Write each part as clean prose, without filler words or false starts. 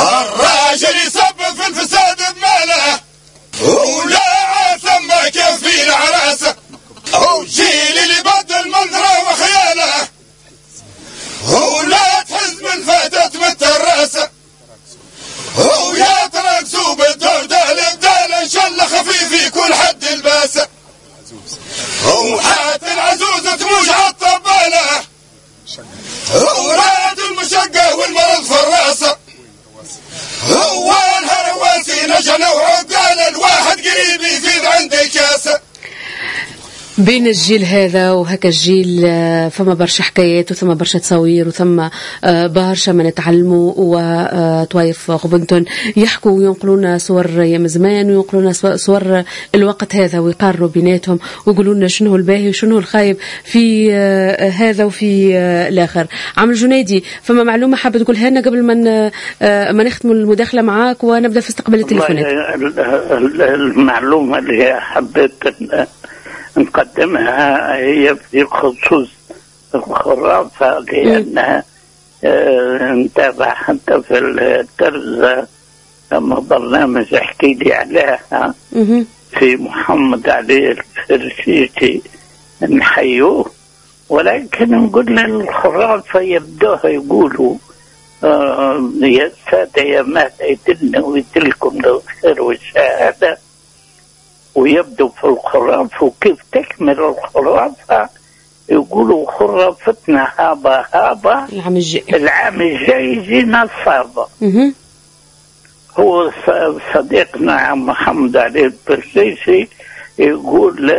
الراجل يسبب في الفساد بماله ولا ثم كفين عراسه، وجيل اللي بدل منظره وخياله ولا تحز من فاتت متراسه، ويا ترقصوا بالدور دال ان شاء الله خفيف يكون حد الباسه، وحات العزوزة تموج عالطبالة وراد المشقة والمرض في الراسة، هو الهرواسي نجنة وعقال الواحد قريب يفيد عند الكاسة. بين الجيل هذا وهكا الجيل فما برشا حكايات وثم برشا تصوير وثم برشا ما نتعلموا، وطوايف غبنتون يحكوا وينقلونا صور ايام زمان وينقلونا صور الوقت هذا ويقارنوا بيناتهم ويقولوا لنا شنو الباهي وشنو الخايب في هذا وفي الاخر. عم الجنيدي فما معلومه حابه تقولها لنا قبل ما نختم المداخله معاك ونبدا في استقبال التليفونات؟ المعلومه اللي حبيت نقدمها هي في خصوص الخرافة، لأنها نتابع حتى في الترزة لما برنامج احكي لي عليها في محمد علي الفرشيشي نحيوه، ولكن نقول الخرافة يبدوها يقولوا يا سادة يا مات يدلنا ويدلكم لو خير والشهادة، ويبدو في الخرافة وكيف تكمل الخرافة يقولوا خرافتنا هابا العام الجاي يجينا الصابة. هو صديقنا عم محمد علي البرسيسي يقول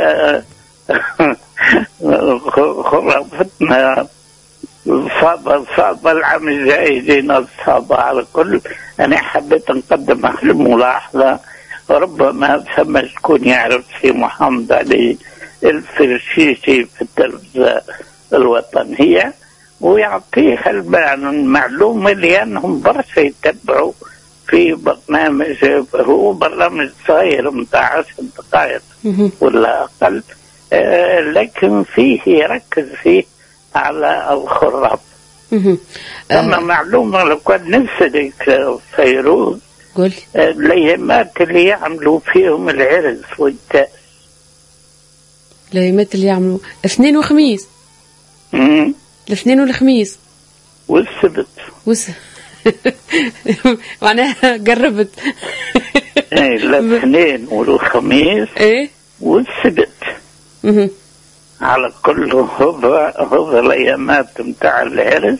خرافتنا صابة العام الجاي يجينا الصابة. على كل أنا حبيت نقدم الملاحظة، ربما فما شكون يعرف في محمد علي الفرشيشي في التلفزة الوطنية ويعطيها المعلومة، لأنهم برشا يتبعوا في برنامج، هو برنامج صغير متاع 10 دقائق ولا أقل، لكن فيه يركز فيه على الخراب. أما معلومة لو كان نفسك فيروز قول الأيامات اللي يعملوا فيهم العرس والتأس، الأيامات اللي يعملوا اثنين وخميس، الاثنين والخميس والسبت معناها قربت الاثنين والخميس والسبت. على كل هذا الأيامات متاع العرس.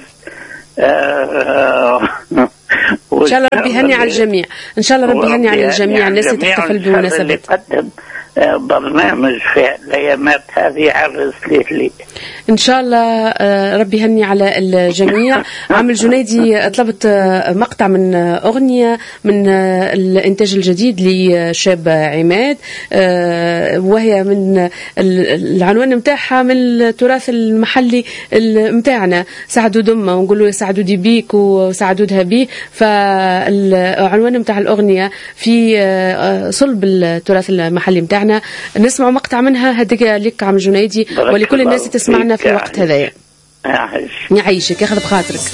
إن شاء الله ربي يهني على الجميع، إن شاء الله ربي يهني على الجميع الناس تحتفل بمناسبة. يقدم برنامج في الأيامات هذه عرس لي إن شاء الله ربي يهني على الجميع. عم الجنيدي طلبت مقطع من أغنية من الإنتاج الجديد لشاب عماد، وهي من العنوان متاعها من التراث المحلي متاعنا، سعدوا دمه ونقولوا سعدوا دي بيك وسعدوا دها بي، فالعنوان متاع الأغنية في صلب التراث المحلي متاعنا. نسمع مقطع منها هدية لك عم الجنيدي ولكل الناس تسمعنا في الوقت هذا. يعيشك ياخذ بخاطرك.